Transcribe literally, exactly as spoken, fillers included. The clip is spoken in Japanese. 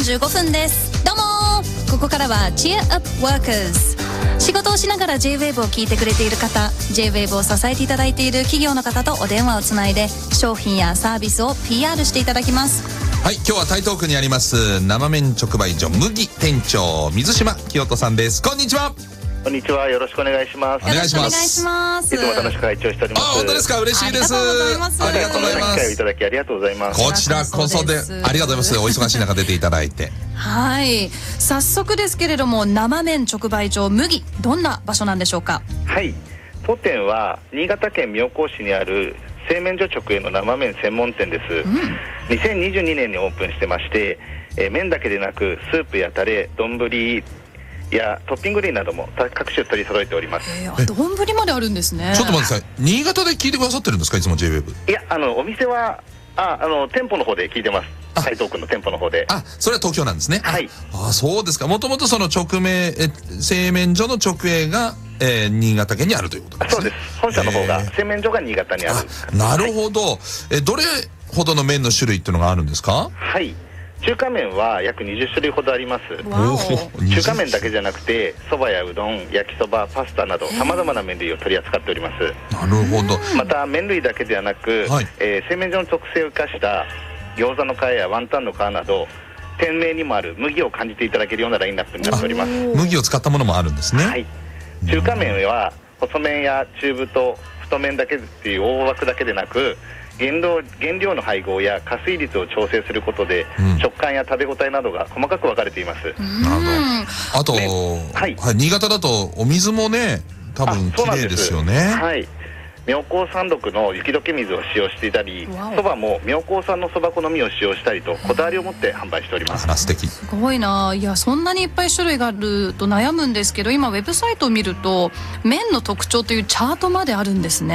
じゅうごふんです。どうもー、ここからは Cheer Up Workers。 仕事をしながら ジェイウェーブ を聞いてくれている方、 ジェイウェーブ を支えていただいている企業の方とお電話をつないで商品やサービスを ピーアール していただきます。 はい、今日は台東区にあります生麺直売所麦店長水島清人さんです。こんにちは。 こんにちは、よろしくお願いします。 お願いします。 よろしくお願いします。 いつも楽しく会長しております。 あ、本当ですか。嬉しいです。 ありがとうございます。 ありがとうございま機会をいす。 ただきありがとうございます。 こちらこそでありがとうございます。お忙しい中出ていただいて。 はい、早速ですけれども、生麺直売所麦、どんな場所なんでしょうか。 はい、当店は新潟県妙高市にある製麺所直営の生麺専門店です、うん、にせんにじゅうにねんにオープンしてまして、えー、麺だけでなくスープやタレ、丼やトッピング類なども各種取り揃えております。 えー、丼まであるんですね。 ちょっと待ってください。新潟で聞いてくださってるんですか、いつも ジェイウェーブ。 いや、あのお店はああの店舗の方で聞いてます。台東区の店舗の方で。 あ、それは東京なんですね。 はい。 あ、そうですか。もともとその直営え製麺所の直営が、えー、新潟県にあるということですね。 そうです。本社の方が、製麺所が新潟にある。 あ、なるほど、はい、えどれほどの麺の種類っていうのがあるんですか。 はい、中華麺は約にじゅっしゅるいほどあります。中華麺だけじゃなくてそばやうどん、焼きそば、パスタなどさまざまな麺類を取り扱っております。 なるほど。 また麺類だけではなく、はい、えー、製麺所の特性を生かした餃子の皮やワンタンの皮など店名にもある麦を感じていただけるようなラインナップになっております。 麦を使ったものもあるんですね。 はい、中華麺は細麺や中太、太麺だけっていう大枠だけでなく、原料、原料の配合や加水率を調整することで、うん、食感や食べ応えなどが細かく分かれています。 なるほど。あと、ね、はい、はい、新潟だとお水もね、多分綺麗ですよね。 はい、妙高山麓の雪解け水を使用していたり、そばも妙高産のそば粉のみを使用したりとこだわりを持って販売しております。 あら、素敵。 すごいな。いや、そんなにいっぱい種類があると悩むんですけど、今ウェブサイトを見ると麺の特徴というチャートまであるんですね。